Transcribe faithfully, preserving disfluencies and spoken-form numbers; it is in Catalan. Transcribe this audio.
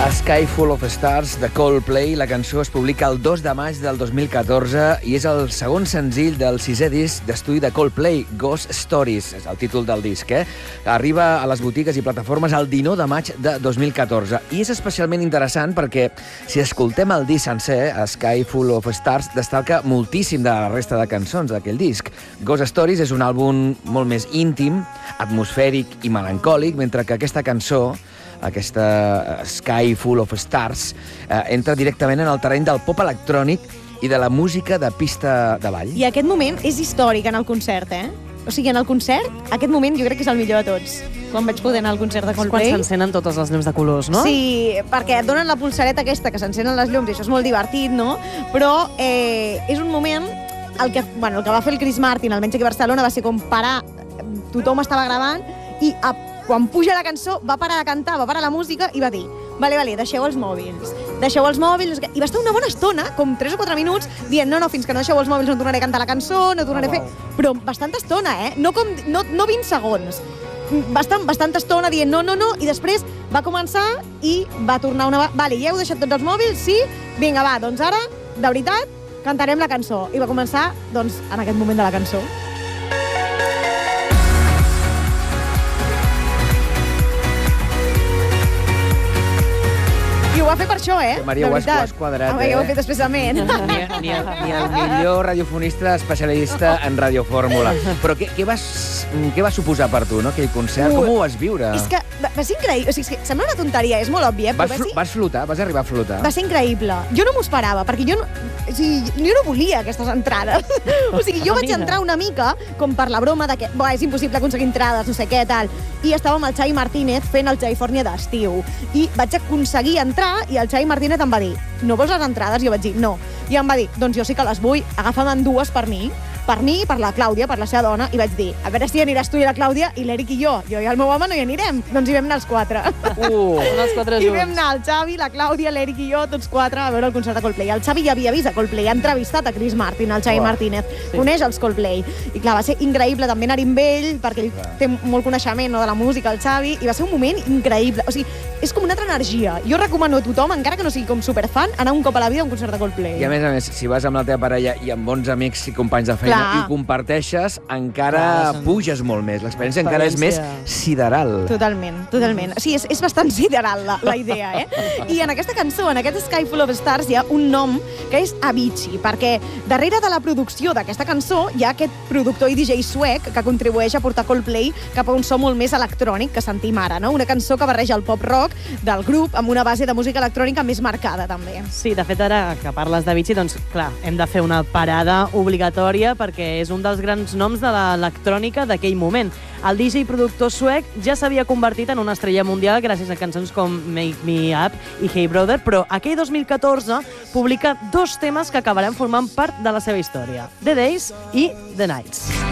A Sky Full of Stars de Coldplay, la cançó es publica el dos de maig del dos mil catorze i és el segon senzill del sisè disc d'estudi de Coldplay, Ghost Stories, és el títol del disc, eh? Arriba a les botigues i plataformes el dinou de maig de dos mil catorze i és especialment interessant perquè si escoltem el disc sencer, a Sky Full of Stars destaca moltíssim de la resta de cançons d'aquell disc. Ghost Stories és un àlbum molt més íntim, atmosfèric i melancòlic, mentre que aquesta cançó, aquesta Sky Full of Stars, eh, entra directament en el terreny del pop electrònic i de la música de pista de ball. I aquest moment és històric en el concert, eh? O sigui, en el concert, aquest moment jo crec que és el millor de tots. Quan vaig poder anar al concert de Coldplay. Quan s'encenen totes les llums de colors, no? Sí, perquè et donen la pulsareta aquesta que s'encenen les llums i això és molt divertit, no? Però eh, és un moment... El que, bueno, el que va fer el Chris Martin, almenys aquí a Barcelona, va ser com parar... Tothom estava gravant i a, quan puja la cançó va parar de cantar, va parar la música i va dir vale, vale, deixeu els mòbils, deixeu els mòbils... I va estar una bona estona, com tres o quatre minuts, dient no, no, fins que no deixeu els mòbils no tornaré a cantar la cançó, no tornaré a fer... Però bastanta estona, eh? No, com, no, no vint segons. Bastant, bastanta estona dient no, no, no, i després va començar i va tornar una... Vale, ja heu deixat tots els mòbils? Sí? Vinga, va, doncs ara, de veritat, cantarem la cançó. I va començar, doncs, en aquest moment de la cançó. I ho va fer per això, eh? Que Maria, ho has, ho has quadrat, eh? eh? Ho he fet expressament. Ni, ni, el, ni el millor radiofonista especialista en radiofórmula. Però què, què, vas, què va suposar per tu, no, aquell concert? Com ho vas viure? És que va, va ser increïble. O sigui, és que sembla una tonteria, és molt òbvi, eh? Vas, va ser... vas flotar? Vas arribar a flotar? Va ser increïble. Jo no m'ho esperava, perquè jo no, o sigui, jo no volia aquestes entrades. O sigui, jo vaig entrar una mica com per la broma de que bo, és impossible aconseguir entrades, no sé què, tal. I estava amb el Xavi Martínez fent el Califòrnia d'estiu. I vaig aconseguir entrar i el Xavi Martínez em va dir no vols les entrades? I jo vaig dir no. I em va dir, doncs jo sí que les vull, agafa'm dues per mi, per mi i per la Clàudia, per la seva dona, i vaig dir, a veure si hi aniràs tu i la Clàudia i l'Eric i jo. Jo i el meu home no hi anirem. Doncs hi vam anar els quatre. Uh. Els quatre junts. I vam anar el Xavi, la Clàudia, l'Eric i jo, tots quatre, a veure el concert de Coldplay. El Xavi ja havia vist a Coldplay, ha entrevistat a Chris Martin, el Xavi oh. Martínez, sí. Coneix els Coldplay. I clar, va ser increïble també anar amb ell, perquè ell clar. Té molt coneixement no, de la música, el Xavi, i va ser un moment increïble. O sigui, és com una altra energia. Jo recomano a tothom, encara que no sigui com superfan, anar un cop a la vida a un concert de Coldplay. I a més a més, si vas amb la teva parella i amb bons amics i companys de feina clar. I ho comparteixes, encara clar, puges molt més. L'experiència encara és més sideral. Totalment, totalment. Sí, és, és bastant sideral la, la idea, eh? I en aquesta cançó, en aquest Sky Full of Stars, hi ha un nom que és Avicii, perquè darrere de la producció d'aquesta cançó hi ha aquest productor i D J suec que contribueix a portar Coldplay cap a un so molt més electrònic que sentim ara, no? Una cançó que barreja el pop-rock del grup amb una base de música electrònica més marcada, també. Sí, de fet, ara que parles d'Avicii, doncs, clar, hem de fer una parada obligatòria perquè és un dels grans noms de l'electrònica d'aquell moment. El D J productor suec ja s'havia convertit en una estrella mundial gràcies a cançons com Make Me Up i Hey Brother, però aquell dos mil catorze publica dos temes que acabaran formant part de la seva història, The Days i The Nights.